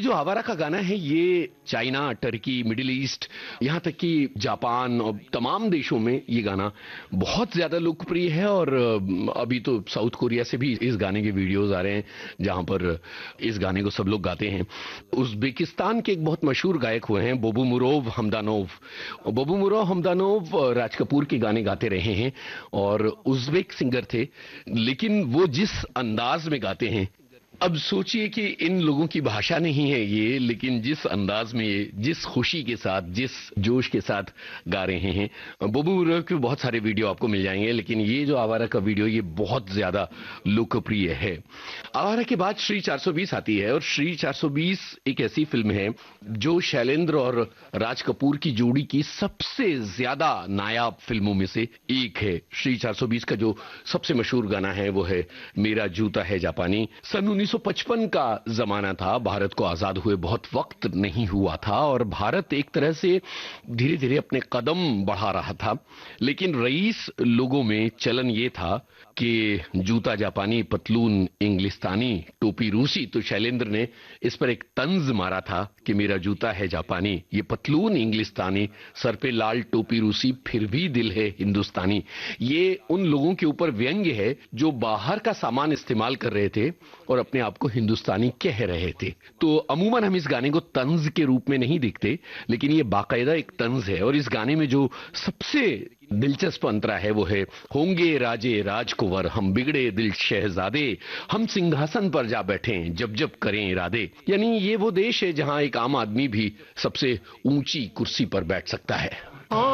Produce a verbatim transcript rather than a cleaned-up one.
जो आवारा का गाना है ये चाइना, टर्की, मिडिल ईस्ट, यहाँ तक कि जापान और तमाम देशों में ये गाना बहुत ज्यादा लोकप्रिय है। और अभी तो साउथ कोरिया से भी इस गाने के वीडियोस आ रहे हैं जहां पर इस गाने को सब लोग गाते हैं। उज्बेकिस्तान के एक बहुत मशहूर गायक हुए हैं बोबुमुरोव हमदानोव। बोबुमुरोव हमदानोव राज कपूर के गाने गाते रहे हैं और उज्बेक सिंगर थे, लेकिन वो जिस अंदाज में गाते हैं, अब सोचिए कि इन लोगों की भाषा नहीं है ये, लेकिन जिस अंदाज में ये, जिस खुशी के साथ, जिस जोश के साथ गा रहे हैं। बोबुमुरोव के बहुत सारे वीडियो आपको मिल जाएंगे, लेकिन ये जो आवारा का वीडियो ये बहुत ज्यादा लोकप्रिय है। आवारा के बाद श्री चार सौ बीस आती है और श्री चार सौ बीस एक ऐसी फिल्म है जो शैलेंद्र और राज कपूर की जोड़ी की सबसे ज्यादा नायाब फिल्मों में से एक है। श्री चार सौ बीस का जो सबसे मशहूर गाना है वो है मेरा जूता है जापानी। सन उन्नीस सौ पचपन का जमाना था, भारत को आजाद हुए बहुत वक्त नहीं हुआ था और भारत एक तरह से धीरे धीरे अपने कदम बढ़ा रहा था, लेकिन रईस लोगों में चलन ये था कि जूता जापानी, पतलून इंग्लिस्तानी, टोपी रूसी। तो शैलेंद्र ने इस पर एक तंज मारा था कि मेरा जूता है जापानी, ये पतलून इंग्लिस्तानी, सर पे लाल टोपी रूसी, फिर भी दिल है हिंदुस्तानी। ये उन लोगों के ऊपर व्यंग्य है जो बाहर का सामान इस्तेमाल कर रहे थे और अपने आप को हिंदुस्तानी कह रहे थे। तो अमूमन हम इस गाने को तंज के रूप में नहीं देखते, लेकिन ये बाकायदा एक तंज है। और इस गाने में जो सबसे दिलचस्प अंतरा है वो है होंगे राजे राजकुंवर, हम बिगड़े दिल शहजादे, हम सिंहासन पर जा बैठे जब जब करें इरादे। यानी ये वो देश है जहां एक आम आदमी भी सबसे ऊंची कुर्सी पर बैठ सकता है।